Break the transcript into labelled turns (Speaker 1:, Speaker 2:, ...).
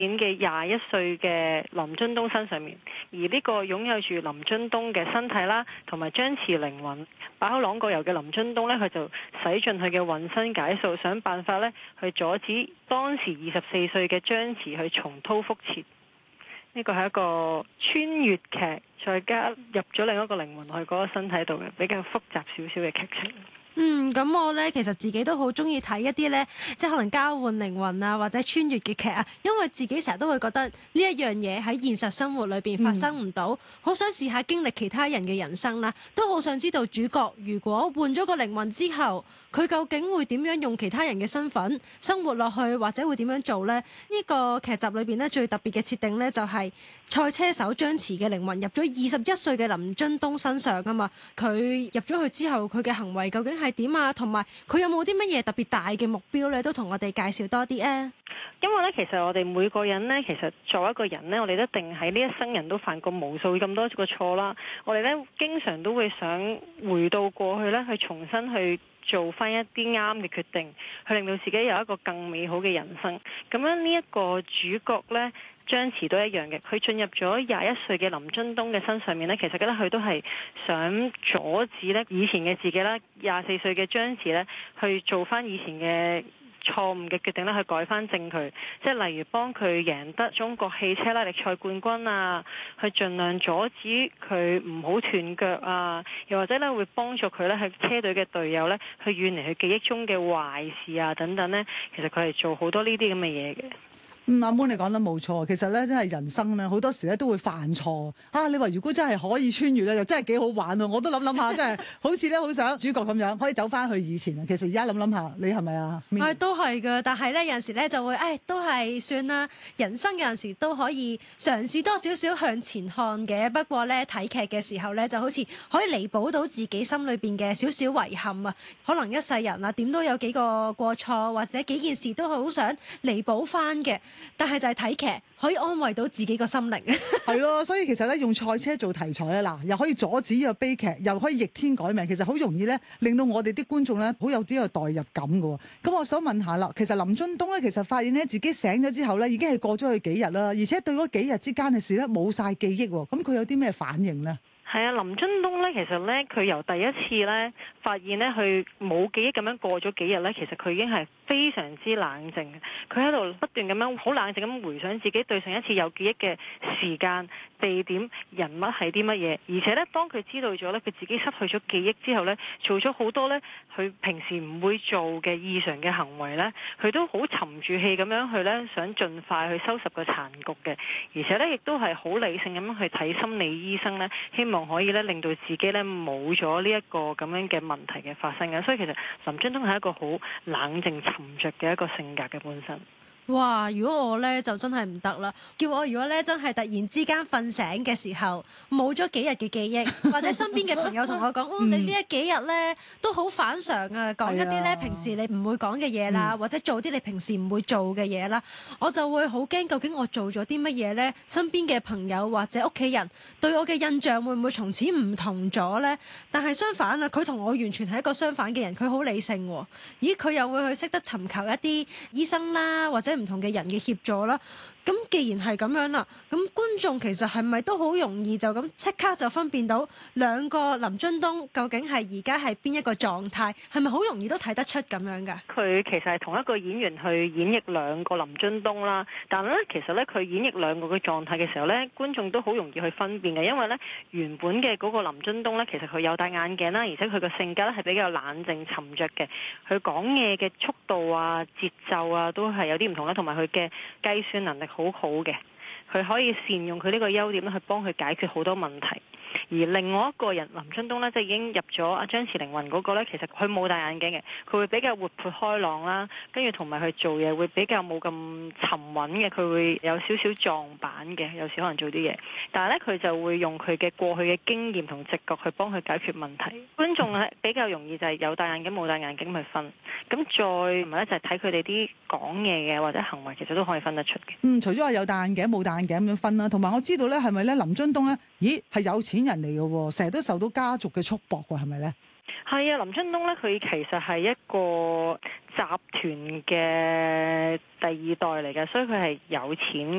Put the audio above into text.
Speaker 1: 演嘅21歲嘅林津東身上面，而呢個擁有住林津東嘅身體啦，同埋張弛靈魂、把口朗過油嘅林津東呢，佢就使盡佢嘅渾身解數，想辦法呢去阻止當時24歲嘅張弛去重蹈覆轍。呢個係一個穿越劇，再加入咗另一個靈魂去嗰個身體度嘅，比較複雜少少嘅劇情。
Speaker 2: 咁我咧其實自己都好中意睇一啲咧，即係可能交換靈魂啊，或者穿越嘅劇啊，因為自己成日都會覺得呢一樣嘢喺現實生活裏邊發生唔到，好想試下經歷其他人嘅人生啦，都好想知道主角如果換咗個靈魂之後，佢究竟會點樣用其他人嘅身份生活落去，或者會點樣做呢？呢個劇集裏邊咧最特別嘅設定咧就係賽車手張弛嘅靈魂入咗21歲嘅林津東身上啊嘛，佢入咗去之後，佢嘅行為究竟係點啊？同埋佢有冇啲乜嘢特別大嘅目標咧？都同我哋介紹多啲啊！
Speaker 1: 因為咧，其實我哋每個人咧，其實作為一個人咧，我哋一定喺呢一生人都犯過無數咁多個錯啦。我哋咧經常都會想回到過去咧，去重新去做翻一啲啱嘅決定，去令到自己有一個更美好嘅人生。咁樣呢一個主角咧，張弛都一樣嘅，佢進入咗21歲嘅林津東嘅身上面呢，其實咧佢都係想阻止咧以前嘅自己啦，24歲嘅張弛呢，去做翻以前嘅錯誤嘅決定咧，去改翻正佢，即係例如幫佢贏得中國汽車拉力賽冠軍啊，去盡量阻止佢唔好斷腳啊，又或者咧會幫助佢咧喺車隊嘅隊友咧去遠離佢記憶中嘅壞事啊等等咧，其實佢係做好多呢啲咁嘅嘢嘅。
Speaker 3: 阿 Moon 你講得冇錯，其實咧真係人生咧好多時咧都會犯錯啊！你話如果真係可以穿越咧，就真係幾好玩喎！我都諗下，真係好似咧好想主角咁樣可以走翻去以前啊！其實而家諗下，你係咪啊？
Speaker 2: 都係㗎，但係咧有陣時咧就會都係算啦。人生有陣時都可以嘗試多少少向前看嘅，不過咧睇劇嘅時候咧就好似可以彌補到自己心裏邊嘅少少遺憾啊！可能一世人啊點都有幾個過錯，或者幾件事都好想彌補翻嘅。但係就係睇劇可以安慰到自己個心靈，
Speaker 3: 係咯，所以其實咧用賽車做題材咧，嗱又可以阻止呢個悲劇，又可以逆天改命，其實好容易咧令到我哋啲觀眾咧好有啲個代入感㗎喎。咁我想問下啦，其實林津東咧其實發現咧自己醒咗之後咧已經係過咗去幾日啦，而且對嗰幾日之間嘅事咧冇晒記憶喎，咁佢有啲咩反應呢？
Speaker 1: 係啊，林津東咧，其實咧，佢由第一次咧發現咧，佢冇記憶咁樣過咗幾日咧，其實佢已經係非常之冷靜嘅。佢喺度不斷咁樣好冷靜咁回想自己對上一次有記憶嘅時間、地點、人物係啲乜嘢。而且咧，當佢知道咗咧，佢自己失去咗記憶之後咧，做咗好多咧，佢平時唔會做嘅異常嘅行為咧，佢都好沉住氣咁樣去咧，想盡快去收拾個殘局嘅。而且咧，亦都係好理性咁樣去睇心理醫生咧，希望可以咧令到自己咧冇咗呢一個咁樣嘅問題嘅發生嘅，所以其實林津東係一個好冷靜沉着嘅一個性格嘅本身。
Speaker 2: 哇！如果我咧就真係唔得啦，叫我如果咧真係突然之間瞓醒嘅時候冇咗幾日嘅記憶，或者身邊嘅朋友同我講，你呢幾日咧都好反常啊，講一啲咧平時你唔會講嘅嘢啦，或者做啲你平時唔會做嘅嘢啦，我就會好驚，究竟我做咗啲乜嘢咧？身邊嘅朋友或者屋企人對我嘅印象會唔會從此唔同咗咧？但係相反啊，佢同我完全係一個相反嘅人，佢好理性喎。咦，佢又會去識得尋求一啲醫生啦，或者唔同嘅人嘅協助啦。咁既然係咁樣啦，咁觀眾其實係咪都好容易就咁即刻就分辨到兩個林津東究竟係而家係邊一個狀態？係咪好容易都睇得出咁樣㗎？
Speaker 1: 佢其實係同一個演員去演繹兩個林津東啦，但係咧其實咧佢演繹兩個嘅狀態嘅時候咧，觀眾都好容易去分辨嘅，因為咧原本嘅嗰個林津東咧，其實佢有戴眼鏡啦，而且佢個性格咧係比較冷靜沉着嘅，佢講嘢嘅速度啊、節奏啊都係有啲唔同啦，同埋佢嘅計算能力好好嘅，佢可以善用佢呢個優點咧，去幫佢解決好多問題。而另外一個人林津東呢，即係已經入咗阿張弛靈魂嗰個呢，其實佢冇戴眼鏡嘅，佢會比較活潑開朗啦，跟住同埋佢做嘢會比較冇咁沉穩嘅，佢會有少少撞板嘅，有時可能做啲嘢，但係呢，佢就會用佢嘅過去嘅經驗同直覺去幫佢解決問題。觀眾係比較容易就係有戴眼鏡冇戴眼鏡去分，咁再唔係呢，就係睇佢哋啲講嘢嘅或者行為，其實都可以分得出嘅。
Speaker 3: 除咗話有戴眼鏡冇戴眼鏡咁樣分啦，同埋我知道咧係咪咧林津東咧，咦係有錢人嚟嘅喎，成日都受到家族嘅束縛喎，係咪咧？
Speaker 1: 係啊，林春東咧，佢其實係一個集團嘅第二代嚟嘅，所以佢係有錢